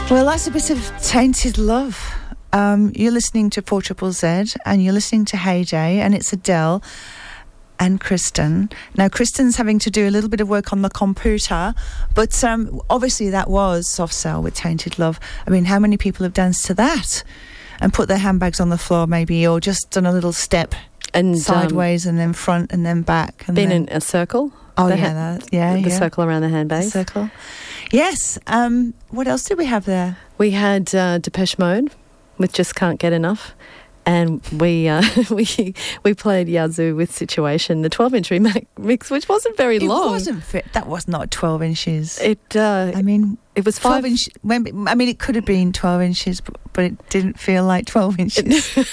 Well, that's a bit of Tainted Love. You're listening to 4ZZZ and you're listening to Heyday, and it's Adele and Kristen. Now, Kristen's having to do a little bit of work on the computer, but obviously that was Soft Cell with Tainted Love. I mean, how many people have danced to that and put their handbags on the floor maybe, or just done a little step and sideways and then front and then back? And been then in a circle? Oh, the circle around the handbag. The circle. Yes. What else did we have there? We had Depeche Mode with Just Can't Get Enough, and we played Yazoo with Situation, the 12-inch remix, which wasn't very long. It wasn't fit. That was not 12 inches. It was 12 inches. I mean, it could have been 12 inches, but it didn't feel like 12 inches.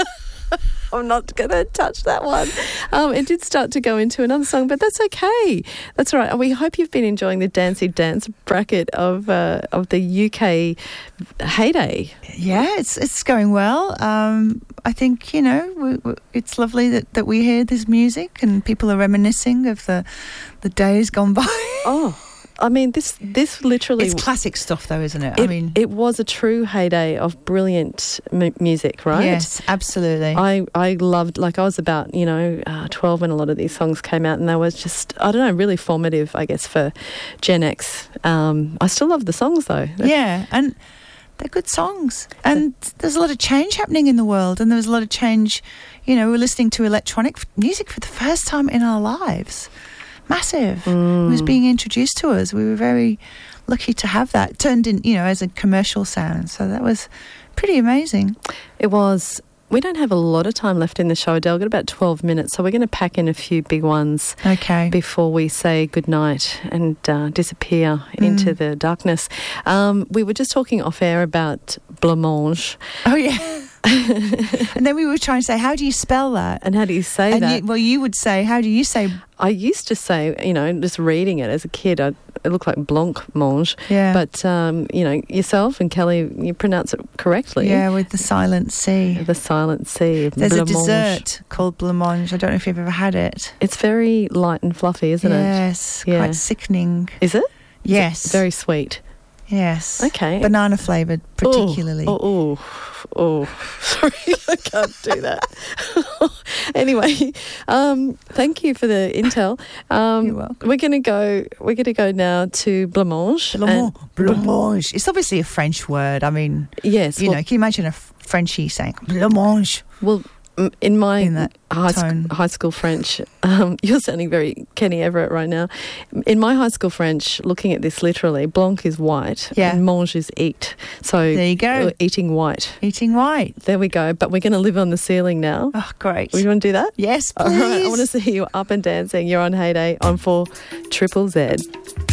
I'm not going to touch that one. It did start to go into another song, but that's okay. That's all right. We hope you've been enjoying the Dancey Dance bracket of the UK Heyday. Yeah, it's going well. I think, it's lovely that we hear this music and people are reminiscing of the days gone by. Oh, I mean, this literally... It's classic stuff, though, isn't it? It was a true heyday of brilliant music, right? Yes, absolutely. I loved, I was about, 12 when a lot of these songs came out, and they was just, I don't know, really formative, I guess, for Gen X. I still love the songs, though. Yeah, and they're good songs. And there's a lot of change happening in the world, and there was a lot of change, we're listening to electronic music for the first time in our lives. Massive. It was being introduced to us. We were very lucky to have that turned in, as a commercial sound. So that was pretty amazing. It was. We don't have a lot of time left in the show, Adele. We've got about 12 minutes, so we're going to pack in a few big ones before we say goodnight and disappear into the darkness. We were just talking off air about blancmange. Oh, yeah. And then we were trying to say, how do you spell that? And how do you say that? You would say, how do you say? I used to say, just reading it as a kid, it looked like blancmange. Yeah. But, yourself and Kelly, you pronounce it correctly. Yeah, with the silent C. The silent C. There's a dessert called blancmange. I don't know if you've ever had it. It's very light and fluffy, isn't it? Yes, quite sickening. Is it? Yes. It's very sweet. Yes. Okay. Banana flavoured, particularly. Oh, sorry, I can't do that. Anyway, thank you for the intel. You're welcome. We're going to go now to blancmange. Blancmange. It's obviously a French word. I mean, yes. Can you imagine a Frenchie saying blancmange? Well, in my that high school French, you're sounding very Kenny Everett right now. In my high school French, looking at this literally, blanc is white and mange is eat. So there you go. Eating white. Eating white. There we go. But we're going to live on the ceiling now. Oh, great. You want to do that? Yes, please. All right. I want to see you up and dancing. You're on Heyday on 4ZZZ.